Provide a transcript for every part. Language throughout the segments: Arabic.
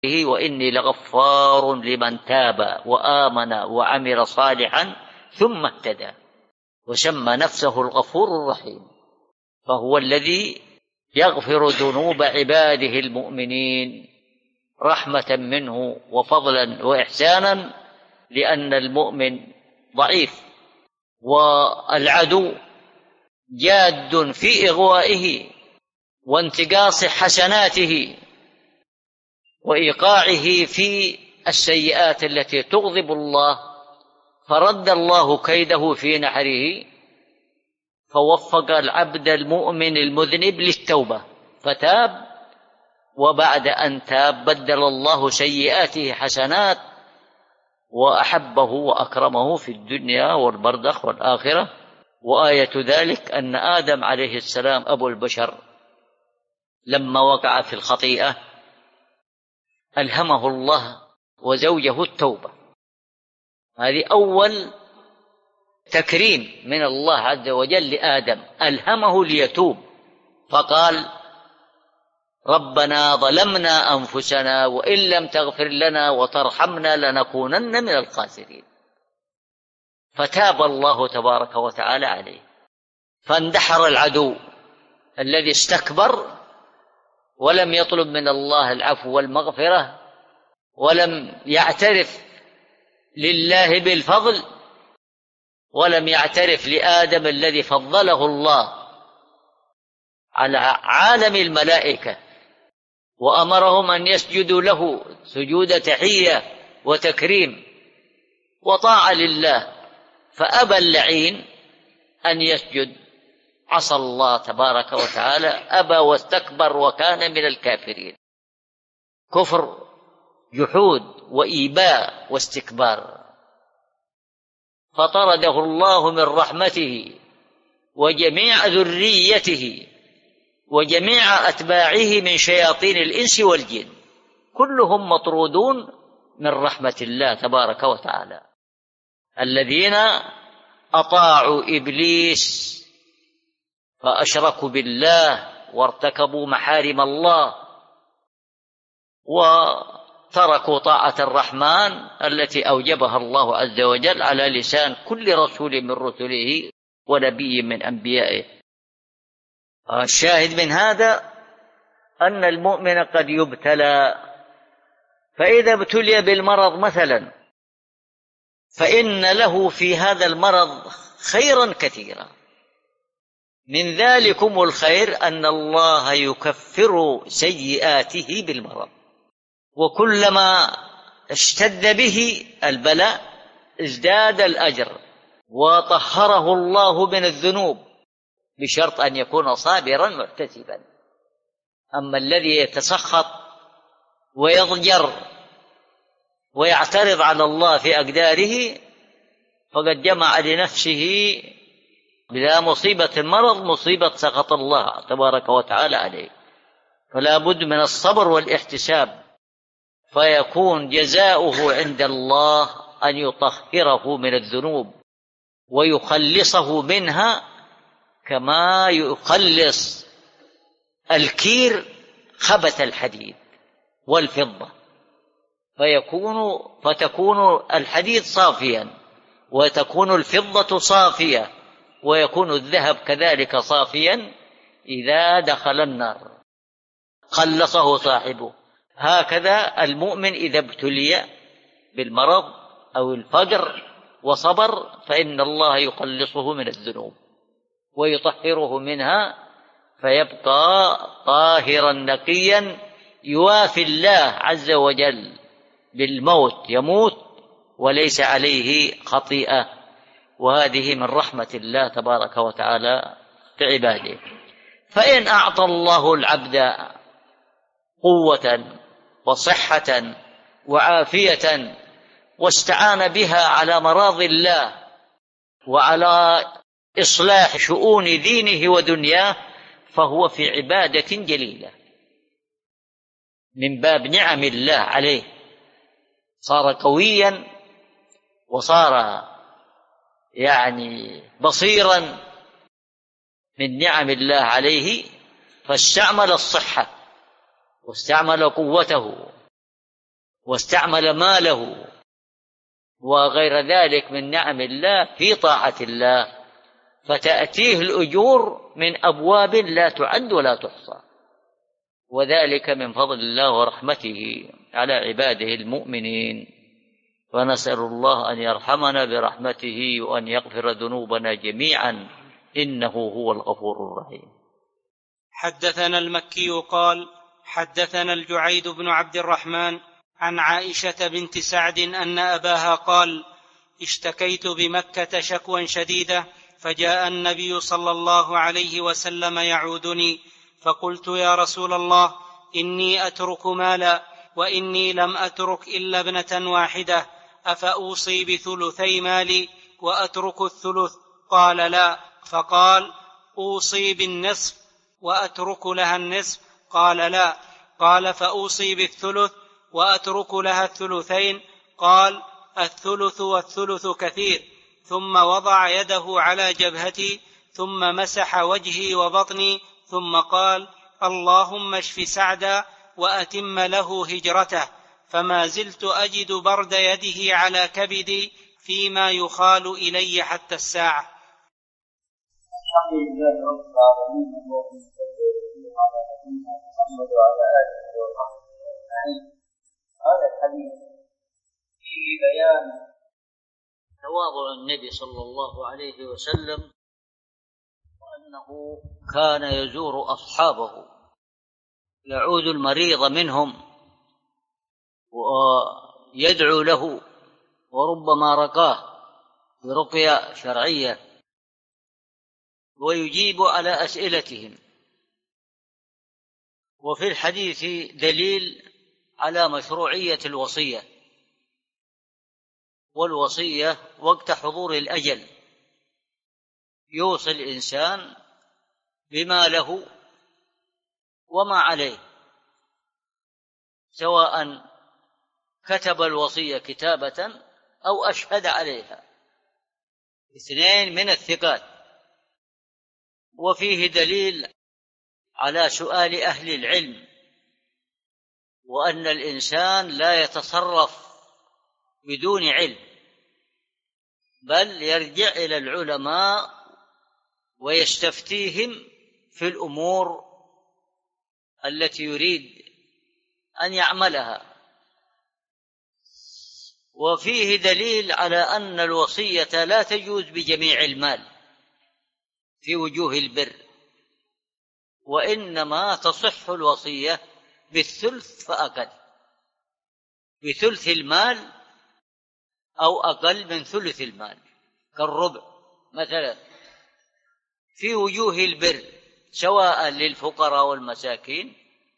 وإني لغفار لمن تاب وآمن وعمل صالحا ثم اهتدى، وسمى نفسه الغفور الرحيم، فهو الذي يغفر ذنوب عباده المؤمنين رحمة منه وفضلا وإحسانا، لأن المؤمن ضعيف والعدو جاد في إغوائه وانتقاص حسناته وإيقاعه في السيئات التي تغضب الله، فرد الله كيده في نحره، فوفق العبد المؤمن المذنب للتوبة فتاب، وبعد أن تاب بدل الله سيئاته حسنات وأحبه وأكرمه في الدنيا والبرزخ والآخرة. وآية ذلك أن آدم عليه السلام أبو البشر لما وقع في الخطيئة ألهمه الله وزوجه التوبة. هذه أول تكريم من الله عز وجل لآدم، ألهمه ليتوب، فقال ربنا ظلمنا أنفسنا وإن لم تغفر لنا وترحمنا لنكونن من الخاسرين، فتاب الله تبارك وتعالى عليه، فاندحر العدو الذي استكبر ولم يطلب من الله العفو والمغفرة ولم يعترف لله بالفضل ولم يعترف لآدم الذي فضله الله على عالم الملائكة وأمرهم أن يسجدوا له سجود تحية وتكريم وطاعة لله، فأبى اللعين أن يسجد، عصى الله تبارك وتعالى، أبى واستكبر وكان من الكافرين، كفر جحود وإيباء واستكبار، فطرده الله من رحمته وجميع ذريته وجميع أتباعه من شياطين الإنس والجن، كلهم مطرودون من رحمة الله تبارك وتعالى. الذين أطاعوا إبليس فأشركوا بالله وارتكبوا محارم الله وتركوا طاعة الرحمن التي أوجبها الله عز وجل على لسان كل رسول من رسله ونبي من أنبيائه. الشاهد من هذا أن المؤمن قد يبتلى، فإذا ابتلي بالمرض مثلا فإن له في هذا المرض خيرا كثيرا، من ذلكم الخير أن الله يكفر سيئاته بالمرض، وكلما اشتد به البلاء ازداد الأجر وطهره الله من الذنوب، بشرط أن يكون صابرا محتسبا. أما الذي يتسخط ويضجر ويعترض على الله في أقداره فقد جمع لنفسه بلا مصيبة المرض مصيبة سخط الله تبارك وتعالى عليه، فلا بد من الصبر والاحتساب، فيكون جزاؤه عند الله أن يطهره من الذنوب ويخلصه منها كما يخلص الكير خبث الحديد والفضة، فتكون الحديد صافيا وتكون الفضة صافية ويكون الذهب كذلك صافيا إذا دخل النار خلصه صاحبه. هكذا المؤمن إذا ابتلي بالمرض أو الفقر وصبر فإن الله يخلصه من الذنوب ويطهره منها، فيبقى طاهرا نقيا يوافي الله عز وجل بالموت، يموت وليس عليه خطيئة. وهذه من رحمة الله تبارك وتعالى بعباده. فإن أعطى الله العبد قوة وصحة وعافية واستعان بها على مراضي الله وعلى إصلاح شؤون دينه ودنياه فهو في عبادة جليلة من باب نعم الله عليه، صار قويا وصار بصيرا من نعم الله عليه، فاستعمل الصحة واستعمل قوته واستعمل ماله وغير ذلك من نعم الله في طاعة الله، فتأتيه الأجور من أبواب لا تعد ولا تحصى، وذلك من فضل الله ورحمته على عباده المؤمنين. ونسأل الله أن يرحمنا برحمته وأن يغفر ذنوبنا جميعا، إنه هو الغفور الرحيم. حدثنا المكي قال حدثنا الجعيد بن عبد الرحمن عن عائشة بنت سعد أن أباها قال: اشتكيت بمكة شكوى شديدة، فجاء النبي صلى الله عليه وسلم يعودني، فقلت: يا رسول الله، إني أترك مالا، وإني لم أترك إلا ابنة واحدة، أفأوصي بثلثي مالي وأترك الثلث؟ قال: لا. فقال: أوصي بالنصف وأترك لها النصف؟ قال: لا. قال: فأوصي بالثلث وأترك لها الثلثين؟ قال: الثلث والثلث كثير. ثم وضع يده على جبهتي، ثم مسح وجهي وبطني، ثم قال: اللهم اشف سعدا وأتم له هجرته. فما زلت أجد برد يده على كبدي فيما يخال إلي حتى الساعة. الحمد لله رب العالمين، اللهم صل وسلم على نبينا محمد وعلى آله وصحبه أجمعين. هذا الحديث فيه بيان تواضع النبي صلى الله عليه وسلم، وأنه كان يزور أصحابه، يعود المريض منهم ويدعو له، وربما رقاه برقية شرعية، ويجيب على أسئلتهم. وفي الحديث دليل على مشروعية الوصية، والوصية وقت حضور الأجل يوصي الإنسان بما له وما عليه، سواء كتب الوصية كتابة أو أشهد عليها، اثنين من الثقات. وفيه دليل على سؤال أهل العلم، وأن الإنسان لا يتصرف بدون علم، بل يرجع إلى العلماء ويستفتيهم في الأمور التي يريد أن يعملها. وفيه دليل على أن الوصية لا تجوز بجميع المال في وجوه البر، وإنما تصح الوصية بالثلث فأقل، بثلث المال أو أقل من ثلث المال، كالربع مثلا، في وجوه البر، سواء للفقراء والمساكين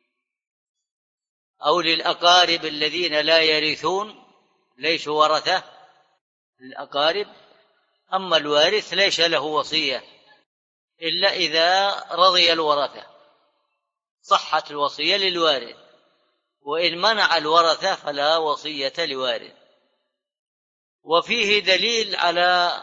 أو للأقارب الذين لا يرثون، ليسوا ورثة الأقارب. أما الوارث ليس له وصية إلا إذا رضي الورثة، صحت الوصية للوارث، وإن منع الورثة فلا وصية لوارث. وفيه دليل على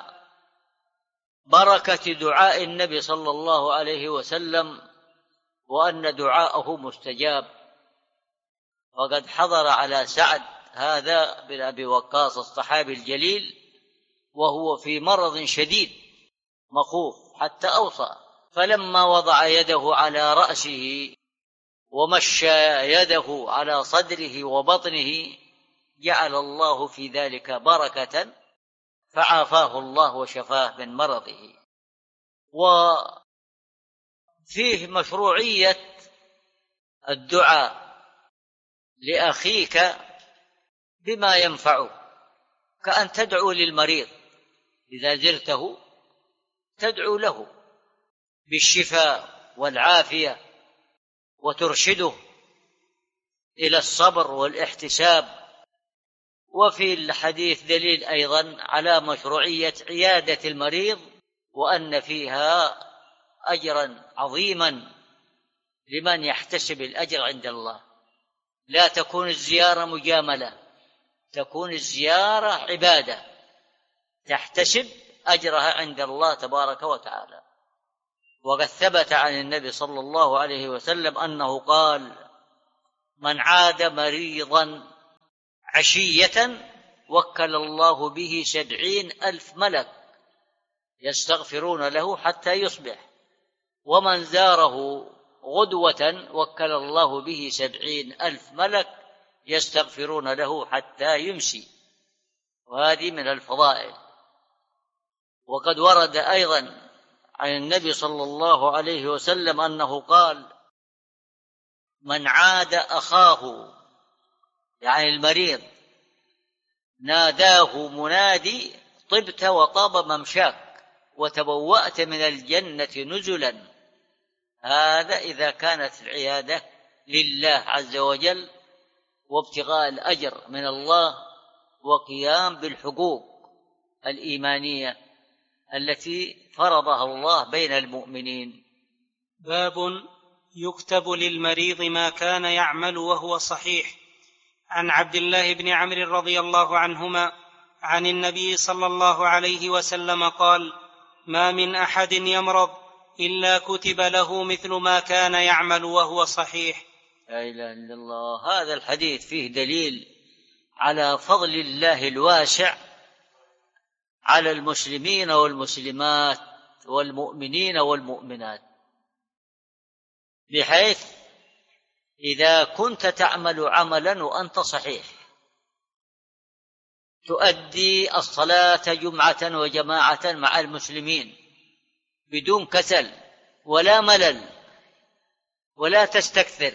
بركة دعاء النبي صلى الله عليه وسلم، وأن دعاءه مستجاب. وقد حضر على سعد هذا بن أبي وقاص الصحابي الجليل وهو في مرض شديد مخوف حتى أوصى، فلما وضع يده على رأسه ومشى يده على صدره وبطنه جعل الله في ذلك بركة، فعافاه الله وشفاه من مرضه. وفيه مشروعية الدعاء لأخيك بما ينفعه، كأن تدعو للمريض إذا زرته، تدعو له بالشفاء والعافية، وترشده إلى الصبر والاحتساب. وفي الحديث دليل أيضا على مشروعية عيادة المريض، وأن فيها أجرا عظيما لمن يحتسب الأجر عند الله. لا تكون الزيارة مجاملة، تكون الزيارة عبادة تحتسب أجرها عند الله تبارك وتعالى. وقد ثبت عن النبي صلى الله عليه وسلم أنه قال: من عاد مريضا عشية وكل الله به 70,000 ملك يستغفرون له حتى يصبح، ومن زاره غدوة وكل الله به 70,000 ملك يستغفرون له حتى يمسي. وهذه من الفضائل. وقد ورد أيضا عن النبي صلى الله عليه وسلم أنه قال: من عاد أخاه يعني المريض ناداه منادي: طبت وطاب ممشاك وتبوأت من الجنة نزلا. هذا إذا كانت العيادة لله عز وجل وابتغاء الأجر من الله وقيام بالحقوق الإيمانية التي فرضها الله بين المؤمنين. باب يكتب للمريض ما كان يعمل وهو صحيح. عن عبد الله بن عمرو رضي الله عنهما عن النبي صلى الله عليه وسلم قال: ما من أحد يمرض إلا كتب له مثل ما كان يعمل وهو صحيح. لا إله إلا الله. هذا الحديث فيه دليل على فضل الله الواسع على المسلمين والمسلمات والمؤمنين والمؤمنات، بحيث إذا كنت تعمل عملا وأنت صحيح، تؤدي الصلاة جمعة وجماعة مع المسلمين بدون كسل ولا ملل، ولا تستكثر،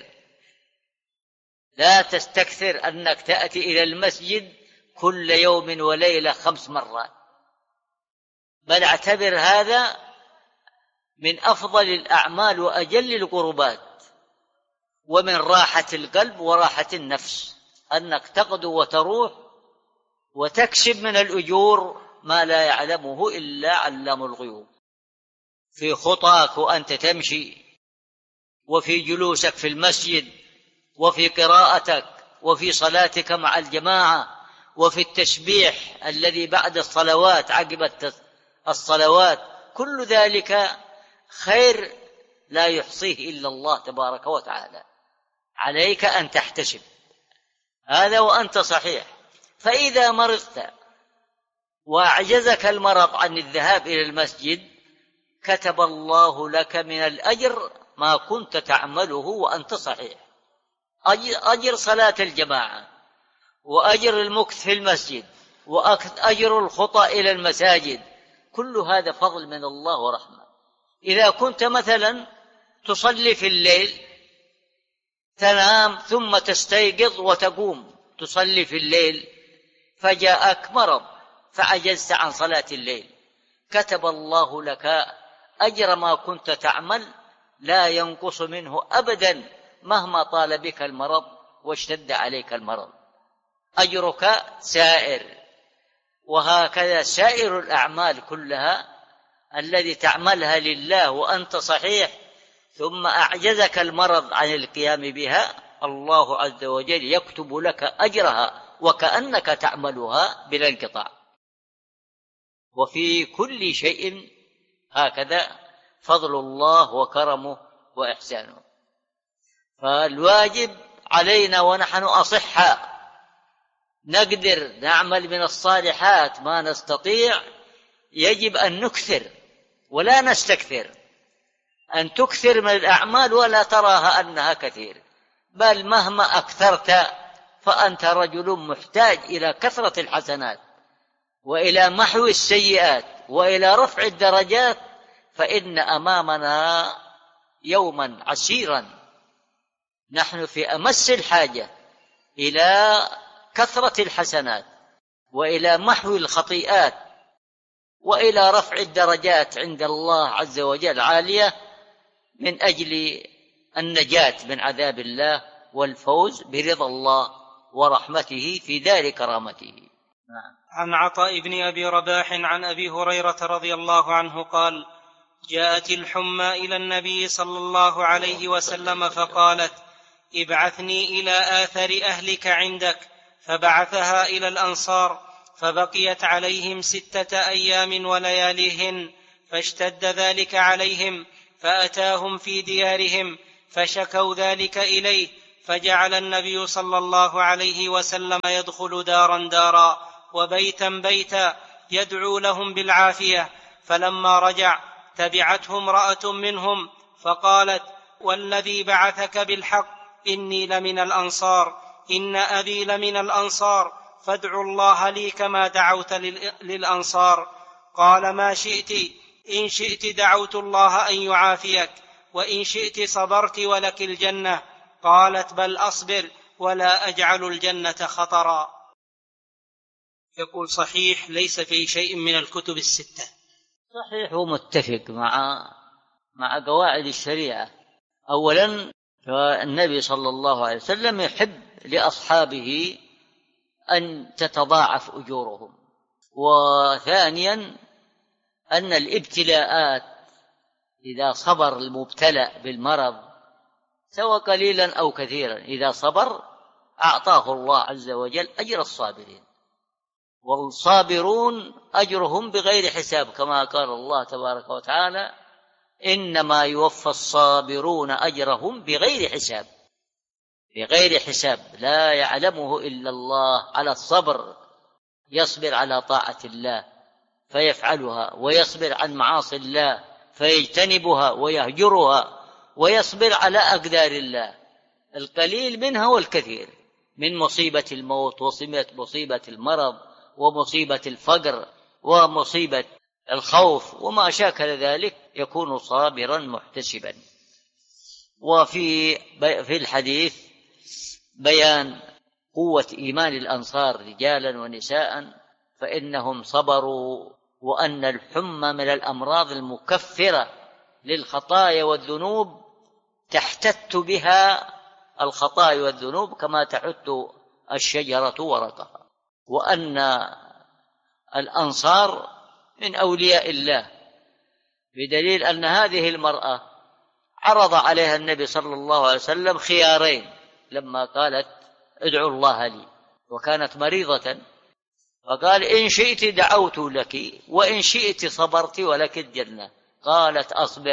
لا تستكثر أنك تأتي إلى المسجد كل يوم وليلة 5 مرات، بل اعتبر هذا من أفضل الأعمال وأجل القربات، ومن راحة القلب وراحة النفس، أنك تغدو وتروح وتكسب من الأجور ما لا يعلمه إلا علام الغيوب، في خطاك وأنت تمشي، وفي جلوسك في المسجد، وفي قراءتك، وفي صلاتك مع الجماعة، وفي التسبيح الذي بعد الصلوات عقب الصلوات. كل ذلك خير لا يحصيه إلا الله تبارك وتعالى. عليك أن تحتسب هذا وأنت صحيح. فإذا مرضت وأعجزك المرض عن الذهاب إلى المسجد، كتب الله لك من الأجر ما كنت تعمله وأنت صحيح، أجر صلاة الجماعة، وأجر المكث في المسجد، وأجر الخطى إلى المساجد. كل هذا فضل من الله ورحمة. إذا كنت مثلا تصلي في الليل، تنام ثم تستيقظ وتقوم تصلي في الليل، فجاءك مرض فعجزت عن صلاة الليل، كتب الله لك أجر ما كنت تعمل لا ينقص منه أبدا مهما طال بك المرض واشتد عليك المرض، أجرك سائر. وهكذا سائر الأعمال كلها الذي تعملها لله وأنت صحيح، ثم أعجزك المرض عن القيام بها، الله عز وجل يكتب لك أجرها وكأنك تعملها بلا انقطاع. وفي كل شيء هكذا فضل الله وكرمه وإحسانه. فالواجب علينا ونحن أصحاء نقدر نعمل من الصالحات ما نستطيع، يجب أن نكثر ولا نستكثر، أن تكثر من الأعمال ولا تراها أنها كثير، بل مهما أكثرت فأنت رجل محتاج إلى كثرة الحسنات وإلى محو السيئات وإلى رفع الدرجات، فإن أمامنا يوما عسيرا نحن في أمس الحاجة إلى كثرة الحسنات وإلى محو الخطيئات وإلى رفع الدرجات عند الله عز وجل عالية، من أجل النجاة من عذاب الله والفوز برضا الله ورحمته في دار كرامته. عن عطاء بن أبي رباح عن أبي هريرة رضي الله عنه قال: جاءت الحمى إلى النبي صلى الله عليه وسلم فقالت: ابعثني إلى آثر أهلك عندك، فبعثها إلى الأنصار، فبقيت عليهم 6 أيام ولياليهن، فاشتد ذلك عليهم، فأتاهم في ديارهم فشكوا ذلك إليه، فجعل النبي صلى الله عليه وسلم يدخل دارا دارا وبيتا بيتا يدعو لهم بالعافية. فلما رجع تبعته امرأة منهم فقالت: والذي بعثك بالحق إني لمن الأنصار، إن أبي لمن الأنصار، فادعوا الله لي كما دعوت للأنصار. قال: ما شئت، إن شئت دعوت الله أن يعافيك، وإن شئت صبرت ولك الجنة. قالت: بل أصبر ولا أجعل الجنة خطرا. يقول: صحيح ليس في شيء من الكتب الستة. صحيح ومتفق مع قواعد الشريعة. أولا فالنبي صلى الله عليه وسلم يحب لأصحابه أن تتضاعف أجورهم. وثانيا أن الابتلاءات إذا صبر المبتلى بالمرض سواء قليلا أو كثيرا، إذا صبر أعطاه الله عز وجل أجر الصابرين، والصابرون أجرهم بغير حساب، كما قال الله تبارك وتعالى: إنما يوفى الصابرون أجرهم بغير حساب. بغير حساب لا يعلمه إلا الله. على الصبر يصبر على طاعة الله فيفعلها، ويصبر عن معاصي الله فيجتنبها ويهجرها، ويصبر على أقدار الله القليل منها والكثير، من مصيبة الموت ومصيبة المرض ومصيبة الفقر ومصيبة الخوف وما شاكل ذلك، يكون صابرا محتسبا. وفي الحديث بيان قوة إيمان الأنصار رجالا ونساء، فإنهم صبروا، وأن الحمى من الأمراض المكفرة للخطايا والذنوب تحتت بها الخطايا والذنوب كما تحت الشجرة ورقها، وأن الأنصار من أولياء الله، بدليل أن هذه المرأة عرض عليها النبي صلى الله عليه وسلم خيارين لما قالت: ادعوا الله لي، وكانت مريضة، فقال: إن شئت دعوت لك، وإن شئت صبرت ولك الجنة. قالت: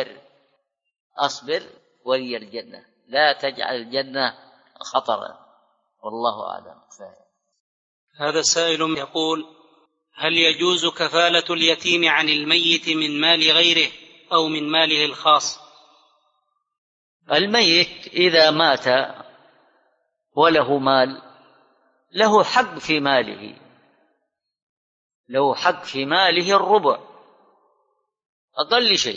أصبر ولي الجنة، لا تجعل الجنة خطرا. والله أعلم. هذا سائل يقول: هل يجوز كفالة اليتيم عن الميت من مال غيره أو من ماله الخاص؟ الميت إذا مات وله مال له حق في ماله، له حق في ماله الربع أقل شيء،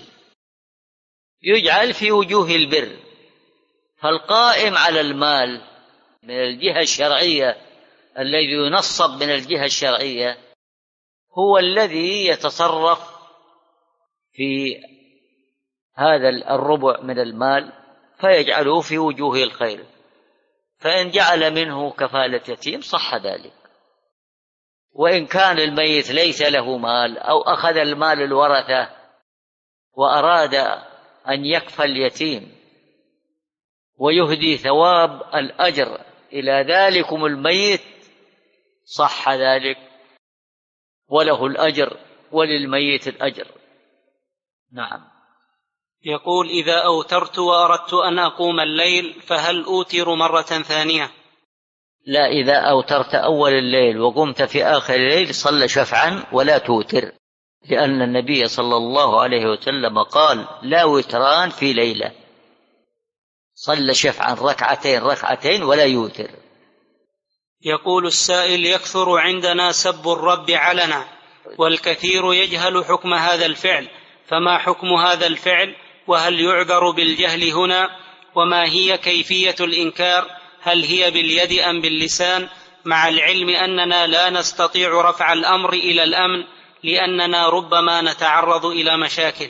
يجعل في وجوه البر. فالقائم على المال من الجهة الشرعية الذي ينصب من الجهة الشرعية هو الذي يتصرف في هذا الربع من المال فيجعله في وجوه الخير، فإن جعل منه كفالة يتيم صح ذلك. وإن كان الميت ليس له مال أو أخذ المال الورثة وأراد أن يكفل اليتيم ويهدي ثواب الأجر إلى ذلكم الميت صح ذلك، وله الأجر وللميت الأجر. نعم. يقول: إذا أوترت وأردت أن أقوم الليل فهل أوتر مرة ثانية؟ لا، إذا أوترت أول الليل وقمت في آخر الليل صل شفعا ولا توتر، لأن النبي صلى الله عليه وسلم قال: لا وتران في ليلة، صل شفعا ركعتين ولا يوتر. يقول السائل: يكثر عندنا سب الرب علنا، والكثير يجهل حكم هذا الفعل، فما حكم هذا الفعل؟ وهل يعذر بالجهل هنا؟ وما هي كيفية الإنكار؟ هل هي باليد أم باللسان؟ مع العلم أننا لا نستطيع رفع الأمر إلى الأمن لأننا ربما نتعرض إلى مشاكل.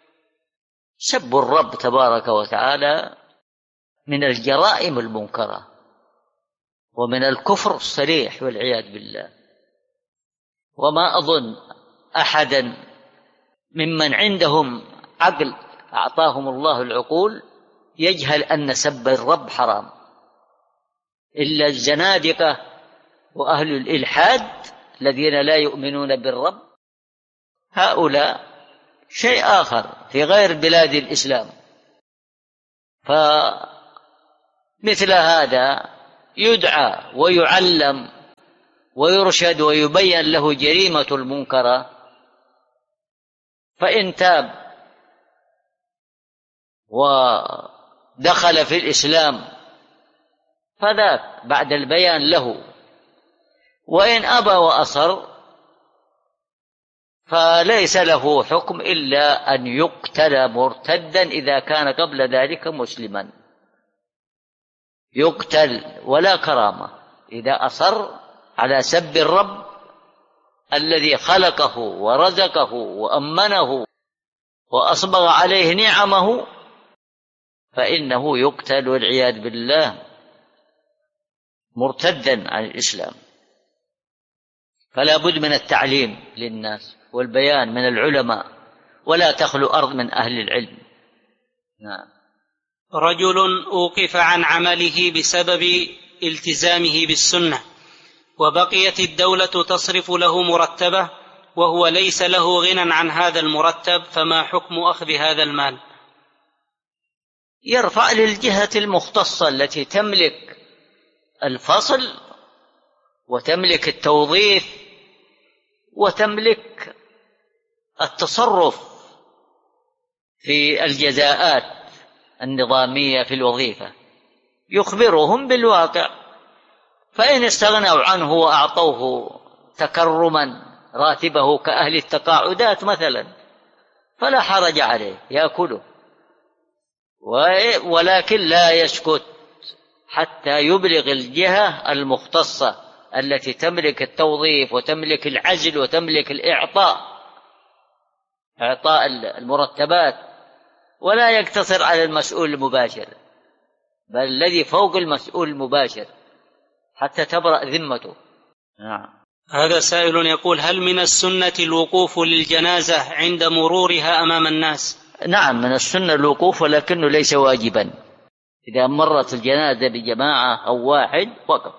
سب الرب تبارك وتعالى من الجرائم المنكرة ومن الكفر الصريح والعياذ بالله. وما أظن أحدا ممن عندهم عقل أعطاهم الله العقول يجهل أن سب الرب حرام، إلا الزنادقة وأهل الإلحاد الذين لا يؤمنون بالرب، هؤلاء شيء آخر في غير بلاد الإسلام. فلا مثل هذا يدعى ويعلم ويرشد ويبين له جريمة المنكر، فإن تاب ودخل في الإسلام فذاك بعد البيان له، وإن أبى وأصر فليس له حكم إلا أن يقتل مرتدا إذا كان قبل ذلك مسلما، يقتل ولا كرامة إذا أصر على سب الرب الذي خلقه ورزقه وأمنه وأصبغ عليه نعمه، فإنه يقتل والعياذ بالله مرتدا عن الإسلام. فلا بد من التعليم للناس والبيان من العلماء، ولا تخلو أرض من أهل العلم. نعم. رجل أوقف عن عمله بسبب التزامه بالسنة، وبقيت الدولة تصرف له مرتبه وهو ليس له غنى عن هذا المرتب، فما حكم أخذ هذا المال؟ يرفع للجهة المختصة التي تملك الفصل وتملك التوظيف وتملك التصرف في الجزاءات النظامية في الوظيفة، يخبرهم بالواقع، فإن استغنوا عنه وأعطوه تكرما راتبه كأهل التقاعدات مثلا فلا حرج عليه يأكله، ولكن لا يسكت حتى يبلغ الجهة المختصة التي تملك التوظيف وتملك العزل وتملك إعطاء المرتبات، ولا يقتصر على المسؤول المباشر، بل الذي فوق المسؤول المباشر حتى تبرأ ذمته. نعم. هذا سائل يقول: هل من السنة الوقوف للجنازة عند مرورها أمام الناس؟ نعم، من السنة الوقوف، ولكنه ليس واجبا. إذا مرت الجنازة بجماعة أو واحد وقف،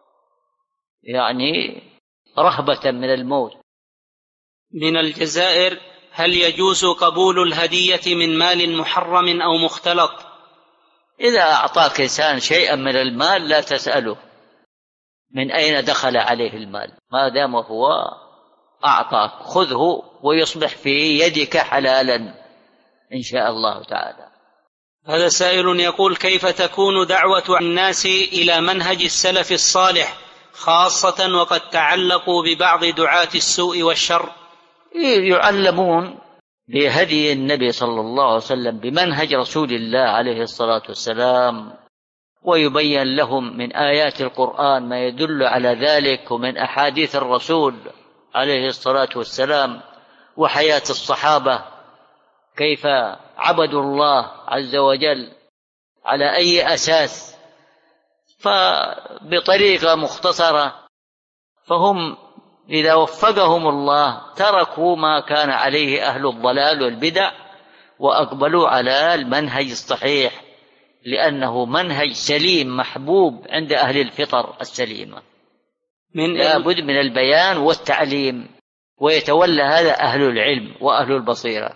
يعني رهبة من الموت. من الجزائر: هل يجوز قبول الهدية من مال محرم أو مختلط؟ إذا أعطاك إنسان شيئا من المال لا تسأله من أين دخل عليه المال، ما دام هو أعطاك خذه ويصبح في يدك حلالا إن شاء الله تعالى. هذا سائل يقول: كيف تكون دعوة الناس إلى منهج السلف الصالح، خاصة وقد تعلقوا ببعض دعاة السوء والشر؟ يعلمون بهدي النبي صلى الله عليه وسلم، بمنهج رسول الله عليه الصلاة والسلام، ويبين لهم من آيات القرآن ما يدل على ذلك، ومن أحاديث الرسول عليه الصلاة والسلام وحياة الصحابة كيف عبدوا الله عز وجل على أي أساس، فبطريقة مختصرة. فهم إذا وفقهم الله تركوا ما كان عليه أهل الضلال والبدع وأقبلوا على المنهج الصحيح، لأنه منهج سليم محبوب عند أهل الفطر السليمة. لا بد من البيان والتعليم، ويتولى هذا أهل العلم وأهل البصيرة.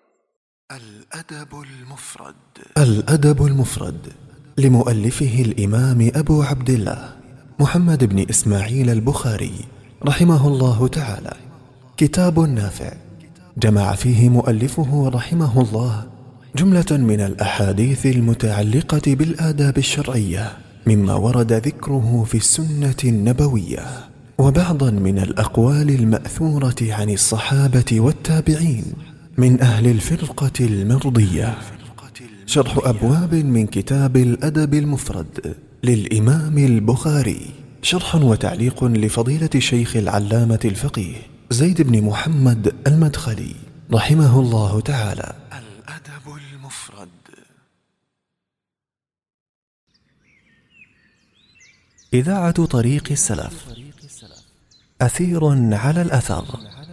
الأدب المفرد لمؤلفه الإمام أبو عبد الله محمد بن إسماعيل البخاري رحمه الله تعالى، كتاب نافع جمع فيه مؤلفه رحمه الله جملة من الأحاديث المتعلقة بالآداب الشرعية مما ورد ذكره في السنة النبوية، وبعضا من الأقوال المأثورة عن الصحابة والتابعين من أهل الفرقة المرضية. شرح أبواب من كتاب الأدب المفرد للإمام البخاري، شرح وتعليق لفضيلة الشيخ العلامة الفقيه زيد بن محمد المدخلي رحمه الله تعالى. الأدب المفرد. إذاعة طريق السلف، أثير على الأثر،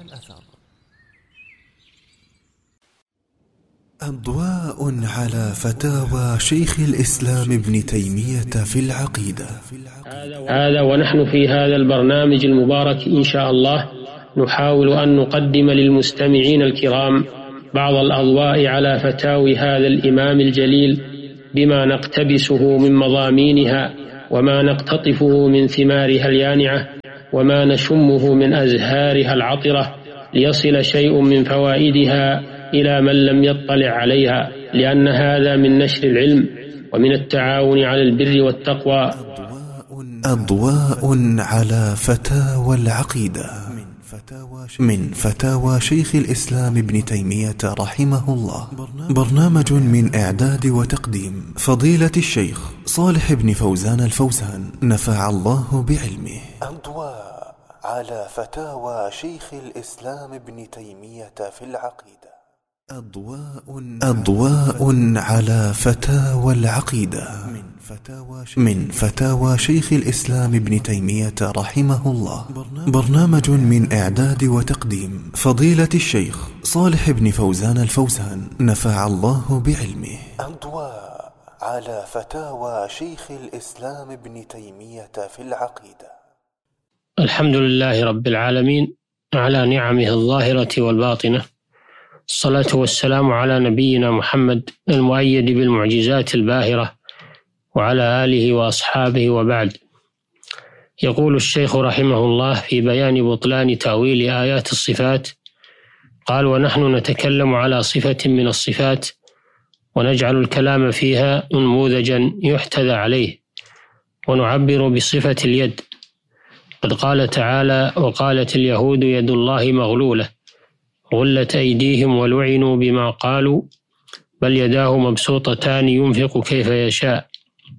أضواء على فتاوى شيخ الإسلام ابن تيمية في العقيدة. هذا ونحن في هذا البرنامج المبارك إن شاء الله نحاول أن نقدم للمستمعين الكرام بعض الأضواء على فتاوي هذا الإمام الجليل بما نقتبسه من مضامينها وما نقتطفه من ثمارها اليانعة وما نشمه من أزهارها العطرة، ليصل شيء من فوائدها إلى من لم يطلع عليها، لأن هذا من نشر العلم ومن التعاون على البر والتقوى. أضواء على فتاوى العقيدة من فتاوى شيخ الإسلام ابن تيمية رحمه الله، برنامج من إعداد وتقديم فضيلة الشيخ صالح بن فوزان الفوزان نفع الله بعلمه. أضواء على فتاوى شيخ الإسلام ابن تيمية في العقيدة. أضواء على فتاوى العقيدة من فتاوى شيخ الإسلام ابن تيمية رحمه الله، برنامج من إعداد وتقديم فضيلة الشيخ صالح بن فوزان الفوزان نفع الله بعلمه. أضواء على فتاوى شيخ الإسلام ابن تيمية في العقيدة. الحمد لله رب العالمين على نعمه الظاهرة والباطنة، الصلاة والسلام على نبينا محمد المؤيد بالمعجزات الباهرة وعلى آله وأصحابه، وبعد. يقول الشيخ رحمه الله في بيان بطلان تأويل آيات الصفات، قال: ونحن نتكلم على صفة من الصفات ونجعل الكلام فيها نموذجا يحتذى عليه، ونعبر بصفة اليد. قد قال تعالى: وقالت اليهود يد الله مغلولة غلت أيديهم ولعنوا بما قالوا بل يداه مبسوطتان ينفق كيف يشاء.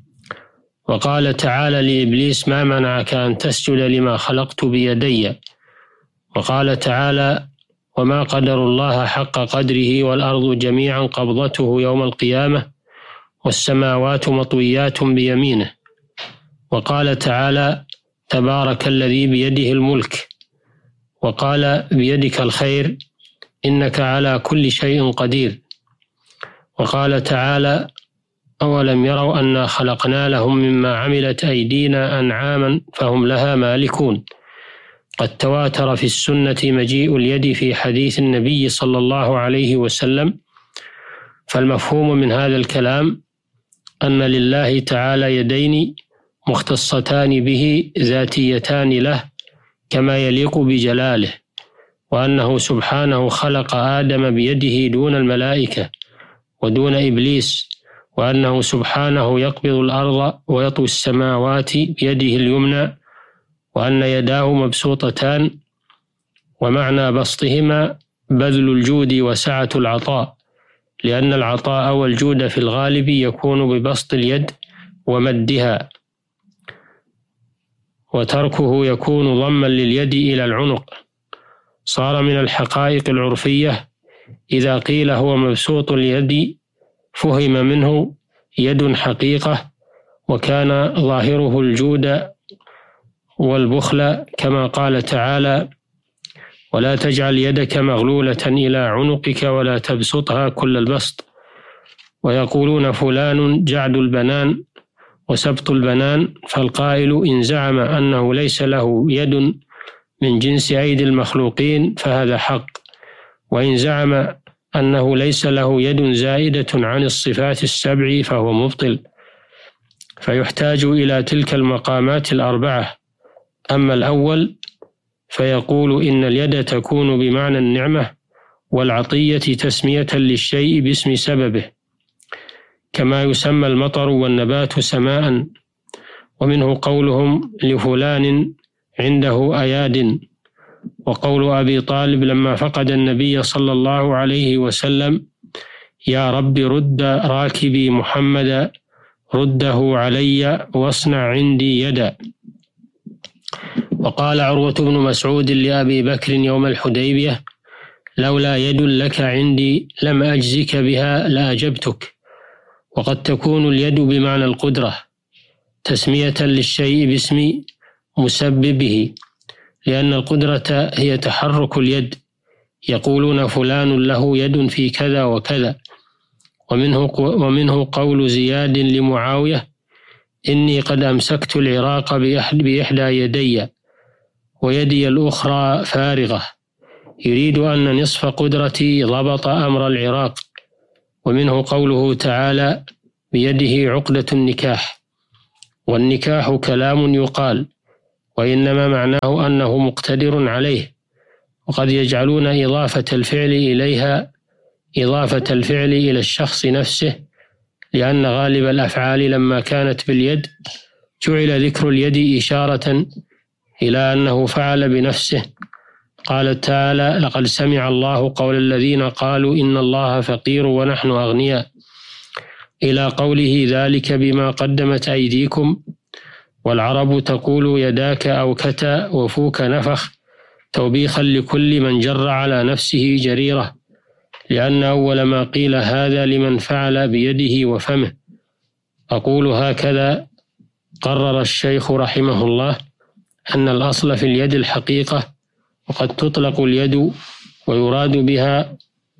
وقال تعالى لإبليس: ما منعك أن تسجد لما خلقت بيدي. وقال تعالى: وما قدر الله حق قدره والأرض جميعا قبضته يوم القيامة والسماوات مطويات بيمينه. وقال تعالى: تبارك الذي بيده الملك. وقال: بيدك الخير إنك على كل شيء قدير. وقال تعالى: أولم يروا أنا خلقنا لهم مما عملت أيدينا أنعاما فهم لها مالكون. قد تواتر في السنة مجيء اليد في حديث النبي صلى الله عليه وسلم، فالمفهوم من هذا الكلام أن لله تعالى يدين مختصتان به ذاتيتان له كما يليق بجلاله، وأنه سبحانه خلق آدم بيده دون الملائكة ودون إبليس، وأنه سبحانه يقبض الأرض ويطوي السماوات بيده اليمنى، وأن يداه مبسوطتان، ومعنى بسطهما بذل الجود وسعة العطاء، لأن العطاء والجود في الغالب يكون ببسط اليد ومدها، وتركه يكون ضما لليد إلى العنق. صار من الحقائق العرفية إذا قيل هو مبسوط اليد فهم منه يد حقيقة، وكان ظاهره الجود والبخل، كما قال تعالى: ولا تجعل يدك مغلولة إلى عنقك ولا تبسطها كل البسط. ويقولون فلان جعد البنان وسبط البنان، فالقائل إن زعم أنه ليس له يد من جنس أيدي المخلوقين فهذا حق، وإن زعم أنه ليس له يد زائدة عن الصفات السبع فهو مبطل. فيحتاج إلى تلك المقامات الأربعة. أما الأول فيقول إن اليد تكون بمعنى النعمة والعطية تسمية للشيء باسم سببه، كما يسمى المطر والنبات سماء. ومنه قولهم لفلان عنده أياد. وقول أبي طالب لما فقد النبي صلى الله عليه وسلم: يا رب رد راكبي محمد رده علي واصنع عندي يدا. وقال عروة بن مسعود لأبي بكر يوم الحديبية: لولا يد لك عندي لم أجزك بها لأجبتك. وقد تكون اليد بمعنى القدرة تسمية للشيء باسم مسببه، لأن القدرة هي تحرك اليد. يقولون فلان له يد في كذا وكذا. ومنه قول زياد لمعاوية: إني قد أمسكت العراق بإحدى يدي ويدي الأخرى فارغة، يريد أن نصف قدرتي ضبط أمر العراق. ومنه قوله تعالى: بيده عقدة النكاح، والنكاح كلام يقال، وإنما معناه أنه مقتدر عليه. وقد يجعلون إضافة الفعل إليها إضافة الفعل إلى الشخص نفسه، لأن غالب الأفعال لما كانت باليد جعل ذكر اليد إشارة إلى أنه فعل بنفسه. قال تعالى: لقد سمع الله قول الذين قالوا إن الله فقير ونحن أغنياء، إلى قوله: ذلك بما قدمت أيديكم. والعرب تقول: يداك أوكتا وفوك نفخ، توبيخا لكل من جر على نفسه جريرة، لأن أول ما قيل هذا لمن فعل بيده وفمه. أقول: هكذا قرر الشيخ رحمه الله أن الأصل في اليد الحقيقة، وقد تطلق اليد ويراد بها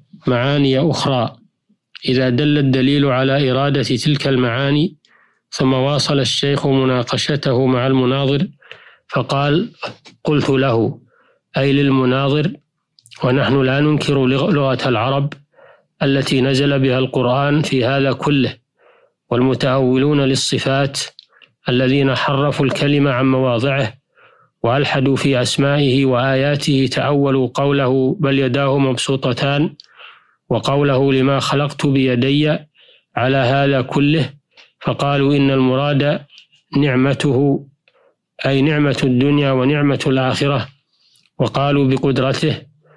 معاني أخرى إذا دل الدليل على إرادة تلك المعاني. ثم واصل الشيخ مناقشته مع المناظر فقال: قلت له، أي للمناظر: ونحن لا ننكر لغة العرب التي نزل بها القرآن في هذا كله، والمتأولون للصفات الذين حرفوا الكلمة عن مواضعه وألحدوا في أسمائه وآياته تأولوا قوله بل يداه مبسوطتان، وقوله لما خلقت بيدي على هذا كله، فقالوا إن المراد نعمته، أي نعمة الدنيا ونعمة الآخرة، وقالوا بقدرته،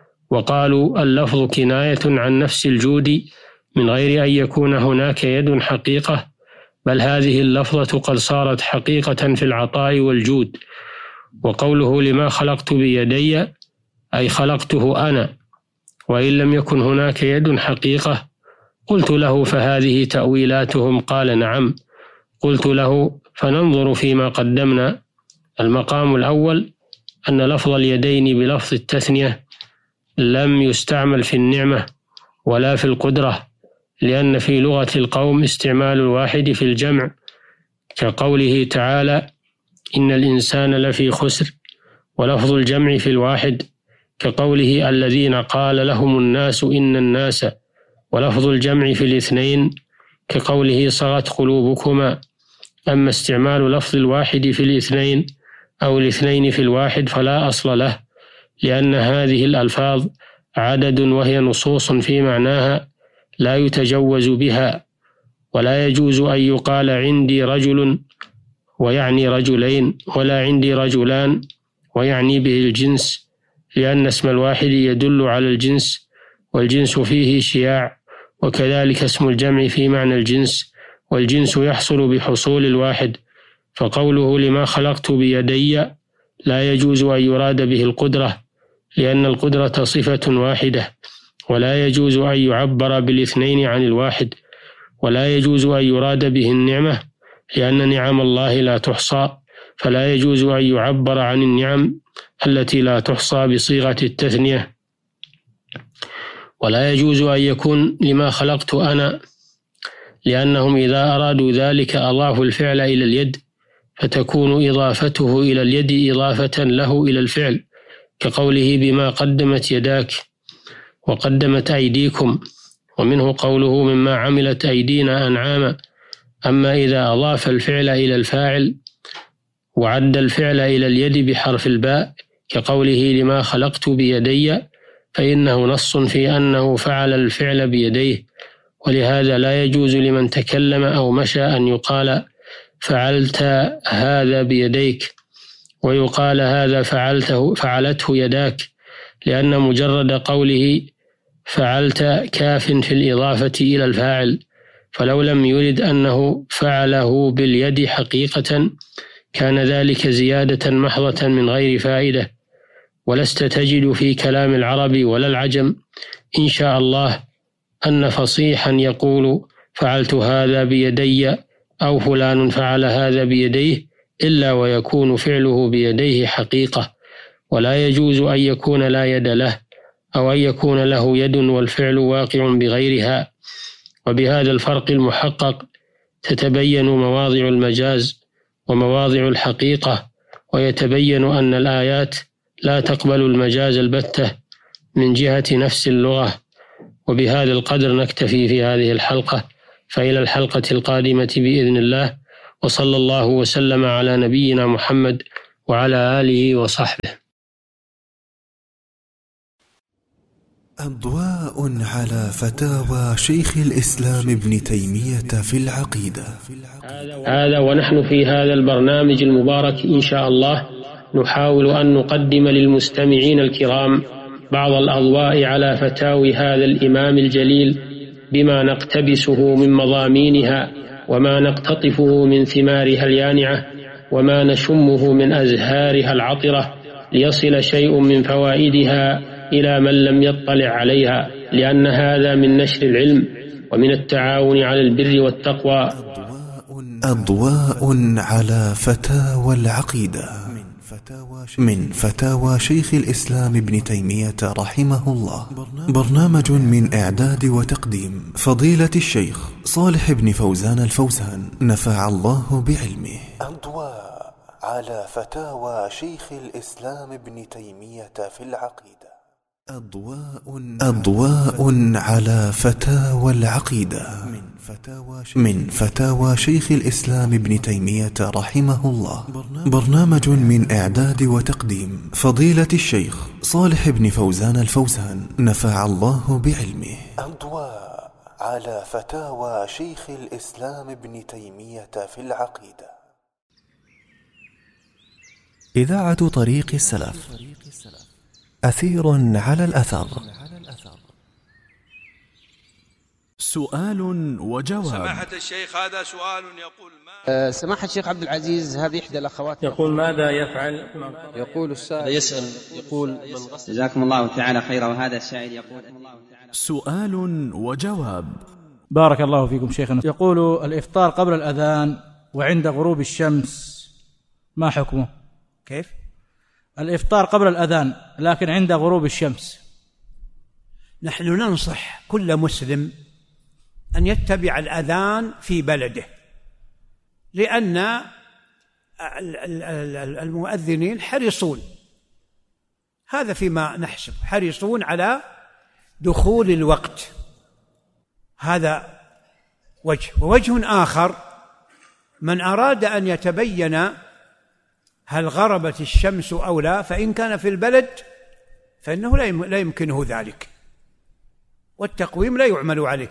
وقالوا اللفظ كناية عن نفس الجود من غير أن يكون هناك يد حقيقة، بل هذه اللفظة قد صارت حقيقة في العطاء والجود. وقوله لما خلقت بيدي أي خلقته أنا، وإن لم يكن هناك يد حقيقة. قلت له: فهذه تأويلاتهم؟ قال: نعم. قلت له: فننظر فيما قدمنا. المقام الأول أن لفظ اليدين بلفظ التثنية لم يستعمل في النعمة ولا في القدرة، لأن في لغة القوم استعمال الواحد في الجمع، كقوله تعالى: إن الإنسان لفي خسر، ولفظ الجمع في الواحد، كقوله: الذين قال لهم الناس إن الناس، ولفظ الجمع في الاثنين، كقوله: صغت قلوبكما. أما استعمال لفظ الواحد في الاثنين أو الاثنين في الواحد فلا أصل له، لأن هذه الألفاظ عدد وهي نصوص في معناها لا يتجوز بها، ولا يجوز أن يقال عندي رجل ويعني رجلين، ولا عندي رجلان ويعني به الجنس، لأن اسم الواحد يدل على الجنس، والجنس فيه شياع، وكذلك اسم الجمع في معنى الجنس، والجنس يحصل بحصول الواحد. فقوله لما خلقت بيدي لا يجوز أن يراد به القدرة، لأن القدرة صفة واحدة، ولا يجوز أن يعبر بالاثنين عن الواحد، ولا يجوز أن يراد به النعمة، لأن نعم الله لا تحصى، فلا يجوز أن يعبر عن النعم التي لا تحصى بصيغة التثنية. ولا يجوز أن يكون لما خلقت أنا، لأنهم إذا أرادوا ذلك أضافوا الفعل إلى اليد، فتكون إضافته إلى اليد إضافة له إلى الفعل، كقوله بما قدمت يداك وقدمت أيديكم، ومنه قوله مما عملت أيدينا أنعاما. أما إذا أضاف الفعل إلى الفاعل وعد الفعل إلى اليد بحرف الباء، كقوله لما خلقت بيدي، فإنه نص في أنه فعل الفعل بيديه، ولهذا لا يجوز لمن تكلم أو مشى أن يقال فعلت هذا بيديك، ويقال هذا فعلته يداك، لأن مجرد قوله فعلت كاف في الإضافة إلى الفاعل، فلو لم يرد أنه فعله باليد حقيقة كان ذلك زيادة محضة من غير فائدة. ولست تجد في كلام العرب ولا العجم إن شاء الله أن فصيحا يقول فعلت هذا بيدي أو فلان فعل هذا بيديه إلا ويكون فعله بيديه حقيقة، ولا يجوز أن يكون لا يد له أو أن يكون له يد والفعل واقع بغيرها. وبهذا الفرق المحقق تتبين مواضع المجاز ومواضع الحقيقة، ويتبين أن الآيات لا تقبل المجاز البتة من جهة نفس اللغة. وبهذا القدر نكتفي في هذه الحلقة، فإلى الحلقة القادمة بإذن الله، وصلى الله وسلم على نبينا محمد وعلى آله وصحبه. أضواء على فتاوى شيخ الإسلام ابن تيمية في العقيدة. هذا ونحن في هذا البرنامج المبارك إن شاء الله نحاول أن نقدم للمستمعين الكرام بعض الأضواء على فتاوي هذا الإمام الجليل بما نقتبسه من مضامينها وما نقتطفه من ثمارها اليانعة وما نشمه من أزهارها العطرة، ليصل شيء من فوائدها إلى من لم يطلع عليها، لأن هذا من نشر العلم ومن التعاون على البر والتقوى. أضواء على فتاوى العقيدة من فتاوى شيخ الإسلام ابن تيمية رحمه الله. برنامج من إعداد وتقديم فضيلة الشيخ صالح بن فوزان الفوزان، نفع الله بعلمه. أضواء على فتاوى شيخ الإسلام ابن تيمية في العقيدة. أضواء على فتاوى العقيدة من فتاوى شيخ الإسلام ابن تيمية رحمه الله. برنامج من إعداد وتقديم فضيلة الشيخ صالح بن فوزان الفوزان، نفع الله بعلمه. أضواء على فتاوى شيخ الإسلام ابن تيمية في العقيدة. إذاعة طريق السلف، أثير على الأثر. سؤال وجواب. سماحة الشيخ، هذا سؤال يقول سماحة الشيخ عبد العزيز، هذه إحدى الأخوات يقول ماذا يفعل؟ يقول السائل يسأل يقول جزاكم الله تعالى خيرا. وهذا السائل يقول سؤال وجواب. بارك الله فيكم شيخنا. يقول الإفطار قبل الأذان وعند غروب الشمس ما حكمه؟ كيف؟ الإفطار قبل الأذان لكن عند غروب الشمس. نحن ننصح كل مسلم أن يتبع الأذان في بلده، لأن المؤذنين حريصون، هذا فيما نحسب، حريصون على دخول الوقت. هذا وجه. ووجه آخر، من أراد أن يتبين هل غربت الشمس أو لا، فإن كان في البلد فإنه لا يمكنه ذلك، والتقويم لا يعمل عليه.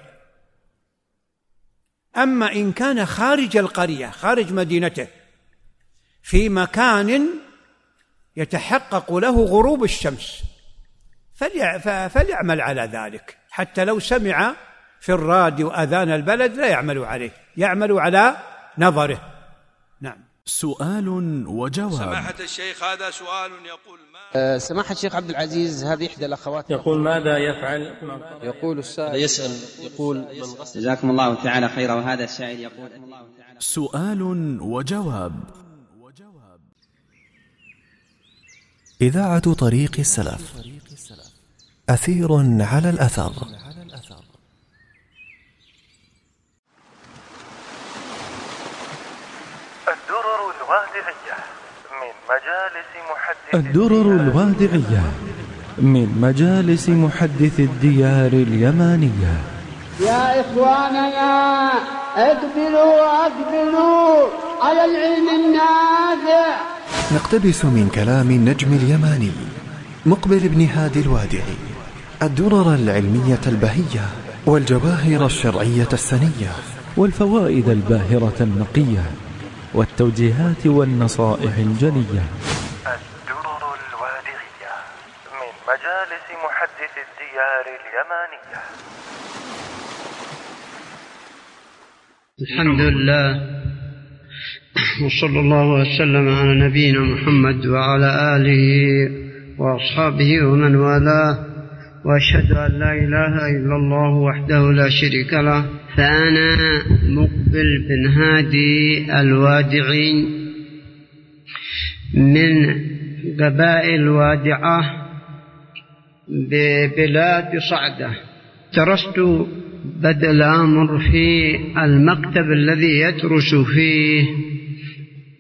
أما إن كان خارج القرية، خارج مدينته، في مكان يتحقق له غروب الشمس، فليعمل على ذلك، حتى لو سمع في الراديو أذان البلد لا يعمل عليه، يعمل على نظره. نعم. سؤال وجواب. سماحة الشيخ، هذا سؤال يقول سماحة الشيخ عبد العزيز، هذه إحدى الأخوات يقول ماذا يفعل؟ يقول السائل يسأل يقول جزاكم الله تعالى خيرا. وهذا السائل يقول سؤال وجواب. إذاعة طريق السلف، أثير على الأثر. الدرر الوادعية من مجالس محدث الديار اليمانية. يا إخواننا أقبلوا على العلم النافع. نقتبس من كلام النجم اليماني مقبل بن هادي الوادعي الدرر العلمية البهية والجواهر الشرعية السنية والفوائد الباهرة النقية والتوجيهات والنصائح الجلية. الدرر الوادعية من مجالس محدث الديار اليمانية. الحمد لله، وصلى الله وسلم على نبينا محمد وعلى آله وأصحابه ومن والاه، وأشهد أن لا إله إلا الله وحده لا شريك له. فأنا مقبل بن هادي الوادعي من قبائل الوادعة ببلاد صعدة. درست بدء الأمر في المكتب الذي يدرس فيه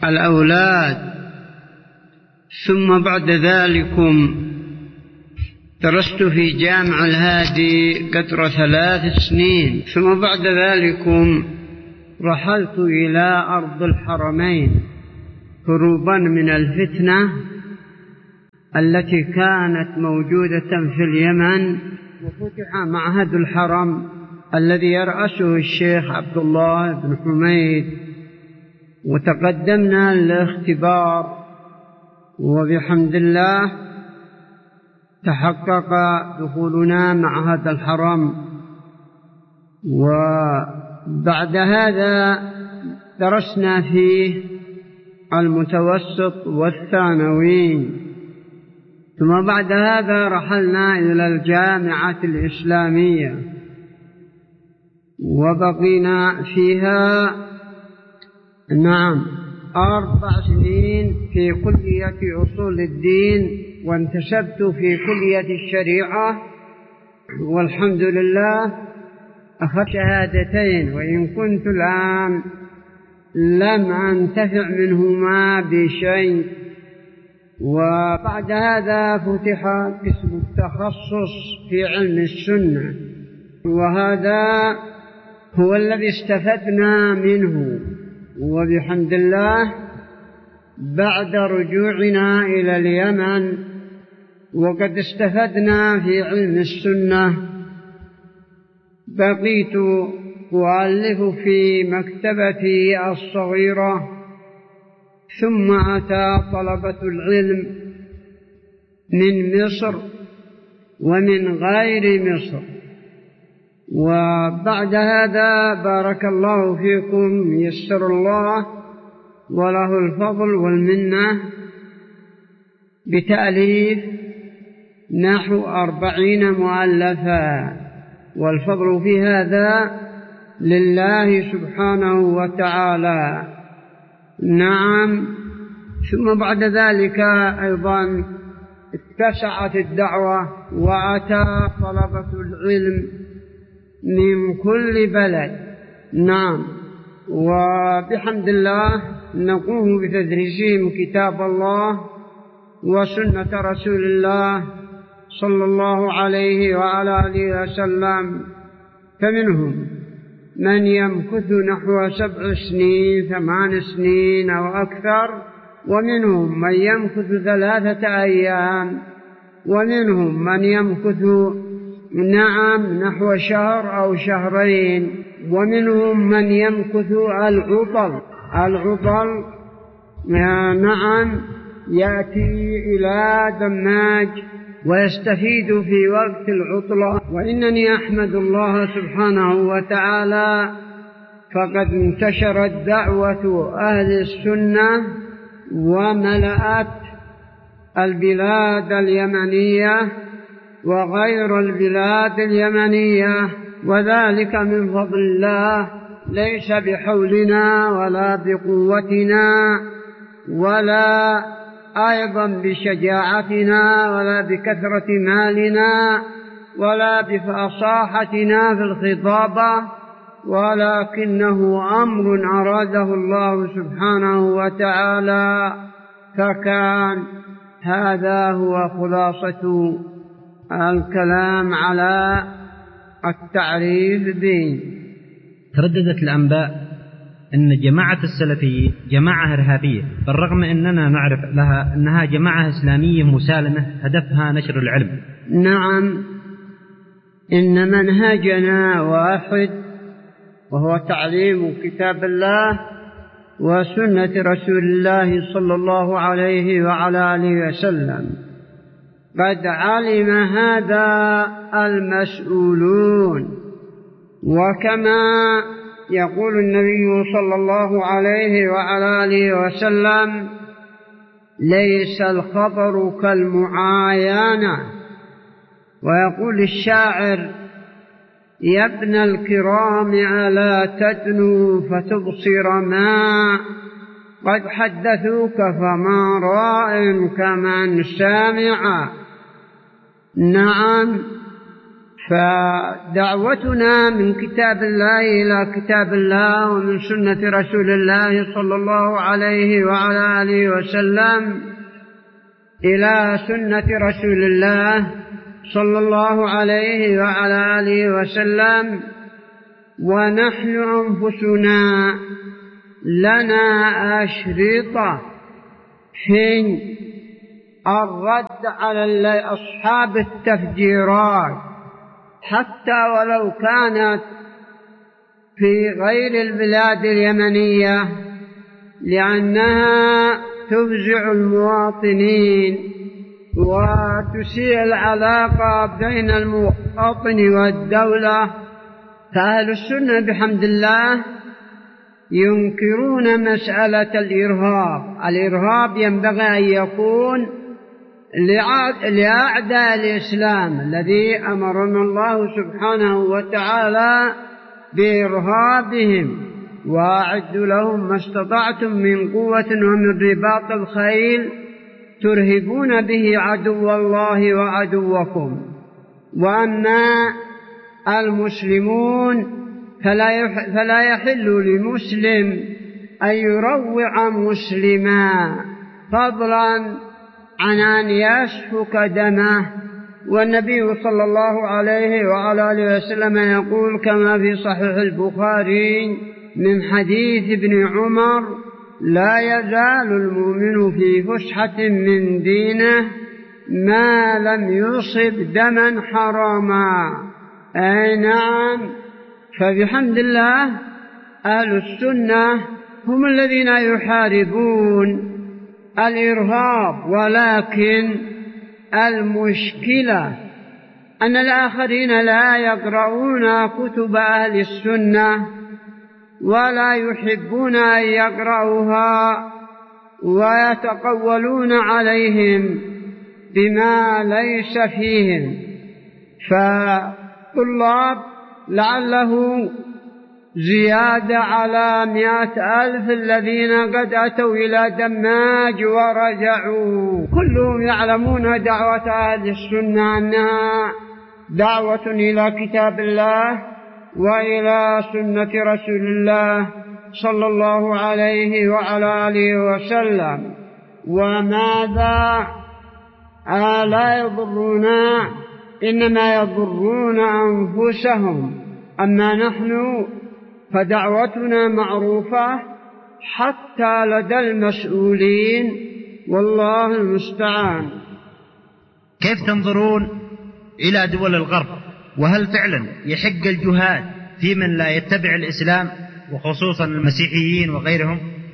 الأولاد، ثم بعد ذلك درست في جامع الهادي قدر 3 سنين، ثم بعد ذلك رحلت إلى أرض الحرمين هروبا من الفتنة التي كانت موجودة في اليمن، وفتح معهد الحرم الذي يرأسه الشيخ عبد الله بن حميد، وتقدمنا للاختبار، وبحمد الله تحقق دخولنا معهد الحرم. وبعد هذا درسنا فيه المتوسط والثانوي، ثم بعد هذا رحلنا إلى الجامعة الإسلامية وبقينا فيها 4 سنين في كلية أصول الدين، وانتسبت في كلية الشريعة، والحمد لله أخذت شهادتين، وإن كنت الآن لم أنتفع منهما بشيء. وبعد هذا فتح قسم التخصص في علم السنة، وهذا هو الذي استفدنا منه، وبحمد الله بعد رجوعنا إلى اليمن وقد استفدنا في علم السنة، بقيت أؤلف في مكتبتي الصغيرة، ثم أتى طلبة العلم من مصر ومن غير مصر. وبعد هذا بارك الله فيكم، يسر الله وله الفضل والمنة بتأليف نحو 40 مؤلفا، والفضل في هذا لله سبحانه وتعالى. ثم بعد ذلك أيضا اتسعت الدعوة، وأتى طلبة العلم من كل بلد. وبحمد الله نقوم بتدريسهم كتاب الله وسنة رسول الله صلى الله عليه وعلى آله وسلم، فمنهم من يمكث نحو 7 سنين 8 سنين أو أكثر، ومنهم من يمكث 3 أيام، ومنهم من يمكث نحو شهر أو شهرين، ومنهم من يمكث العطل يأتي إلى دماج ويستفيد في وقت العطلة. وإنني أحمد الله سبحانه وتعالى، فقد انتشرت دعوة أهل السنة وملأت البلاد اليمنية وغير البلاد اليمنية، وذلك من فضل الله، ليس بحولنا ولا بقوتنا ولا أيضا بشجاعتنا ولا بكثرة مالنا ولا بفصاحتنا في الخطابة، ولكنه أمر أراده الله سبحانه وتعالى، فكان هذا هو خلاصة الكلام على التعريف به. ترددت الأنباء أن جماعة السلفيين جماعة إرهابية، بالرغم أننا نعرف لها أنها جماعة إسلامية مسالمة هدفها نشر العلم. إن منهجنا واحد، وهو تعليم كتاب الله وسنة رسول الله صلى الله عليه وعلى آله وسلم. قد علم هذا المسؤولون، وكما يقول النبي صلى الله عليه وعلى آله وسلم: ليس الخبر كالمعاينة. ويقول الشاعر: يا ابن الكرام ألا تدنو فتبصر ما قد حدثوك، فما راء كمن سامع. فدعوتنا من كتاب الله إلى كتاب الله، ومن سنة رسول الله صلى الله عليه وعلى آله وسلم إلى سنة رسول الله، صلى الله عليه وعلى آله وسلم، ونحن أنفسنا لنا أشرطة في الرد على أصحاب التفجيرات، حتى ولو كانت في غير البلاد اليمنية، لأنها تفزع المواطنين وتسيء العلاقة بين المواطن والدولة. فأهل السنة بحمد الله ينكرون مسألة الإرهاب. الإرهاب ينبغي أن يكون لأعداء الإسلام الذي أمرنا الله سبحانه وتعالى بإرهابهم، وأعدوا لهم ما استطعتم من قوة ومن رباط الخيل ترهبون به عدو الله وعدوكم. وأما المسلمون فلا يحل لمسلم أن يروع مسلما، فضلا عن أن يسفك دمه. والنبي صلى الله عليه وعلى آله وسلم يقول كما في صحيح البخاري من حديث ابن عمر: لا يزال المؤمن في فسحة من دينه ما لم يصب دما حراما. أي نعم. فبحمد الله أهل السنة هم الذين يحاربون الإرهاب، ولكن المشكلة أن الآخرين لا يقرؤون كتب أهل السنة ولا يحبون أن يقرأوها، ويتقولون عليهم بما ليس فيهم. فالطلاب لعله زيادة على 100,000 الذين قد أتوا إلى دماج ورجعوا، كلهم يعلمون دعوة أهل السنة أنها دعوة إلى كتاب الله وإلى سنة رسول الله صلى الله عليه وعلى آله وسلم. وماذا لا يضرنا، إنما يضرون أنفسهم. أما نحن فدعوتنا معروفة حتى لدى المسؤولين، والله المستعان. كيف تنظرون إلى دول الغرب؟ وهل فعلا يحق الجهاد في من لا يتبع الإسلام وخصوصا المسيحيين وغيرهم؟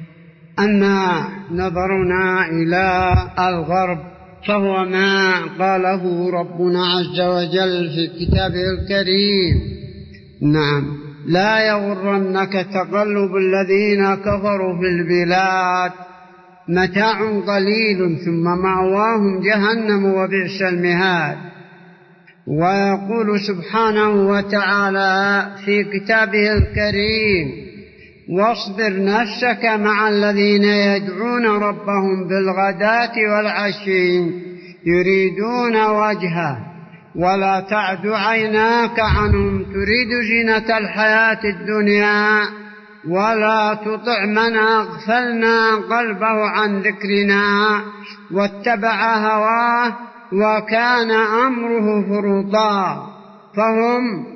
أما نظرنا إلى الغرب فهو ما قاله ربنا عز وجل في كتابه الكريم: نعم، لا يغرنك تقلب الذين كفروا في البلاد، متاع قليل ثم مأواهم جهنم وبئس المهاد. ويقول سبحانه وتعالى في كتابه الكريم: واصبر نفسك مع الذين يدعون ربهم بالغداة والعشي يريدون وجهه ولا تعد عيناك عنهم تريد زينة الحياة الدنيا ولا تطع من أغفلنا قلبه عن ذكرنا واتبع هواه وكان أمره فرطا. فهم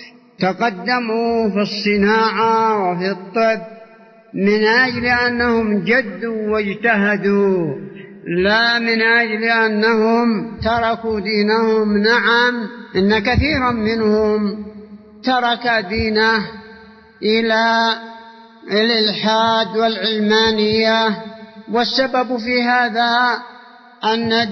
تقدموا في الصناعة وفي الطب من أجل أنهم جدوا واجتهدوا، لا من أجل أنهم تركوا دينهم. نعم، إن كثيرا منهم ترك دينه إلى الإلحاد والعلمانية، والسبب في هذا أن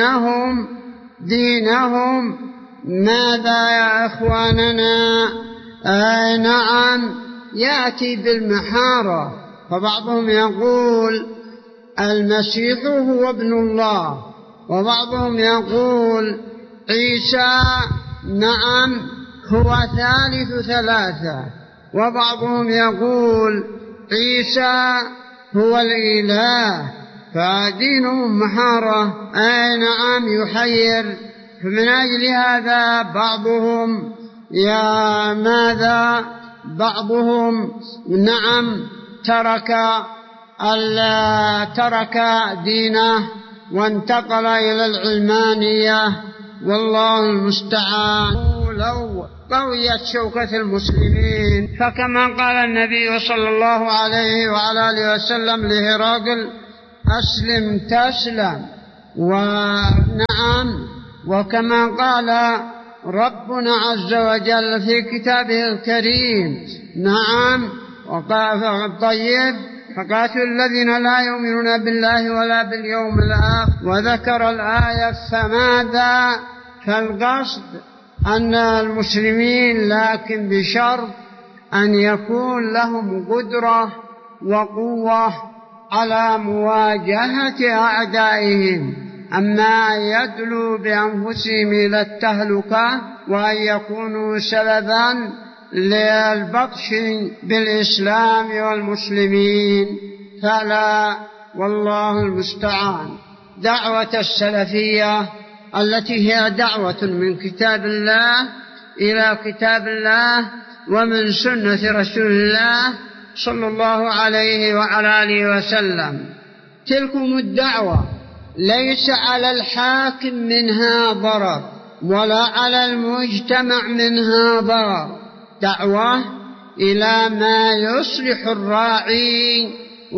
دينهم ماذا يا إخواننا؟ نعم، يأتي بالمحارة. فبعضهم يقول المسيح هو ابن الله، وبعضهم يقول عيسى نعم هو ثالث ثلاثة، وبعضهم يقول عيسى هو الإله. فدينهم محارة، نعم يحير. فمن أجل هذا بعضهم نعم ترك دينه وانتقل إلى العلمانية والله المستعان. لو قويت شوكة المسلمين فكما قال النبي صلى الله عليه وعلى آله وسلم لهرقل: أسلم تسلم. ونعم، وكما قال ربنا عز وجل في كتابه الكريم: نعم، طيب، فقاتلوا الذين لا يؤمنون بالله ولا باليوم الآخر. وذكر الآية فماذا؟ فالقصد أن المسلمين، لكن بشرط أن يكون لهم قدرة وقوة على مواجهة أعدائهم، أما يدلوا بأنفسهم إلى التهلكة وأن يكونوا سببا للبطش بالإسلام والمسلمين فلا، والله المستعان. دعوة السلفية التي هي دعوة من كتاب الله إلى كتاب الله ومن سنة رسول الله صلى الله عليه وعلى آله وسلم، تلكم الدعوة ليس على الحاكم منها ضرر ولا على المجتمع منها ضرر، دعوة إلى ما يصلح الراعي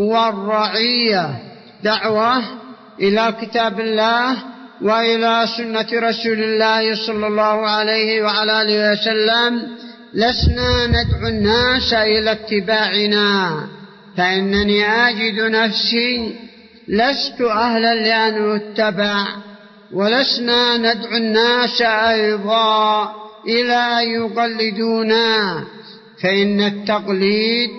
والرعية، دعوة إلى كتاب الله وإلى سنة رسول الله صلى الله عليه وعلى آله وسلم. لسنا ندعو الناس إلى اتباعنا، فإنني أجد نفسي لست أهلا لأن أتبع، ولسنا ندعو الناس أيضا إلى أن يقلدونا، فإن التقليد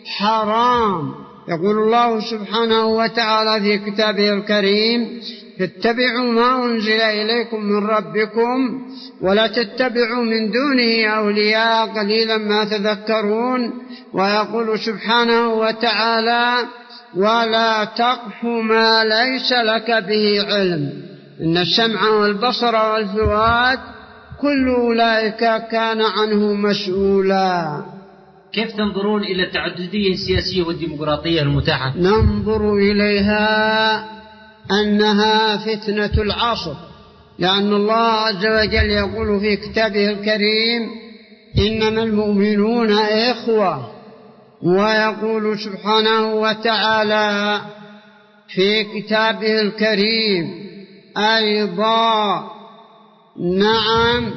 حرام. يقول الله سبحانه وتعالى في كتابه الكريم: اتبعوا ما أنزل إليكم من ربكم ولا تتبعوا من دونه أولياء قليلا ما تذكرون. ويقول سبحانه وتعالى: ولا تقف ما ليس لك به علم إن السمع والبصر والفؤاد كل أولئك كان عنه مسؤولا. كيف تنظرون إلى التعددية السياسية والديمقراطية المتاحة؟ ننظر إليها أنها فتنة العصر، لأن الله عز وجل يقول في كتابه الكريم: إنما المؤمنون إخوة. ويقول سبحانه وتعالى في كتابه الكريم أيضا: نعم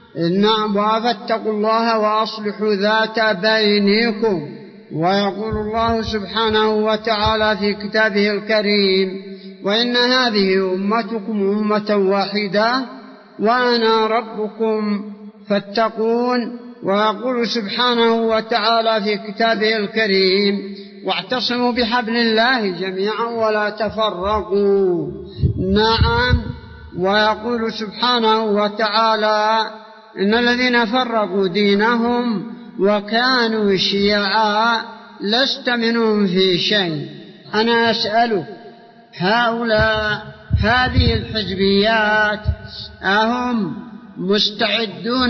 واتقوا الله وأصلحوا ذات بينكم. ويقول الله سبحانه وتعالى في كتابه الكريم: وإن هذه أمتكم أمة واحدة وأنا ربكم فاتقون. ويقول سبحانه وتعالى في كتابه الكريم: واعتصموا بحبل الله جميعا ولا تفرقوا. نعم. ويقول سبحانه وتعالى: إن الذين فرقوا دينهم وكانوا شيعا لست منهم في شيء. أنا أسألك، هؤلاء هذه الحزبيات أهم مستعدون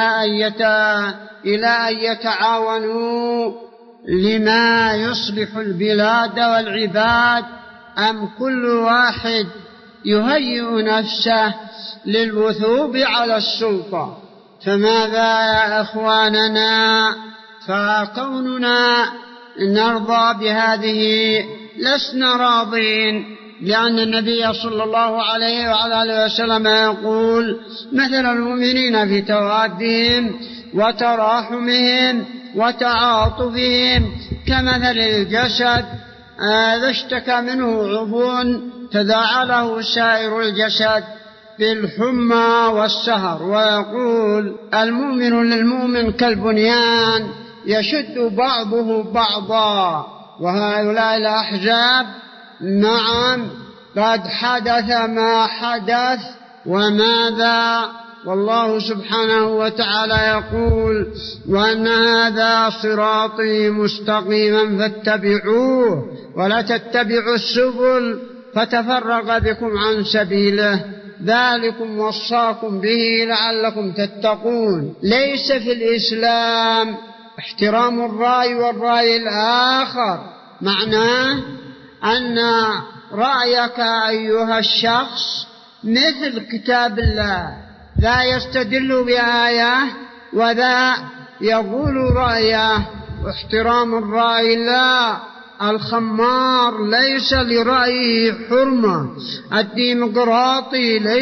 إلى أن يتعاونوا لما يصلح البلاد والعباد، أم كل واحد يهيئ نفسه للوثوب على السلطة؟ فماذا يا أخواننا؟ فكوننا نرضى بهذه لسنا راضين، لأن النبي صلى الله عليه وعلى آله وسلم يقول: مثل المؤمنين في توادهم وتراحمهم وتعاطفهم كمثل الجسد إذا اشتكى منه عضو تداعى له سائر الجسد بالحمى والسهر. ويقول: المؤمن للمؤمن كالبنيان يشد بعضه بعضا. وهؤلاء الأحزاب نعم قد حدث ما حدث. وماذا؟ والله سبحانه وتعالى يقول: وأن هذا صراطي مستقيما فاتبعوه ولا تتبعوا السبل فتفرق بكم عن سبيله ذلكم وصاكم به لعلكم تتقون. ليس في الإسلام احترام الرأي والرأي الآخر، معناه أن رأيك أيها الشخص مثل كتاب الله، ذا يستدل بآية وذا يقول رأيه. واحترام الرأي لا، الخمار ليس لرأيه حرمة، الديمقراطي ليس